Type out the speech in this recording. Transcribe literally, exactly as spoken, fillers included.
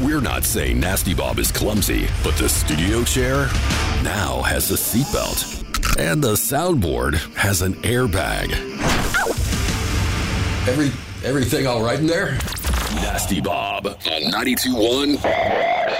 We're not saying Nasty Bob is clumsy, but the studio chair now has a seatbelt. And the soundboard has an airbag. Every everything all right in there? Nasty Bob on ninety-two point one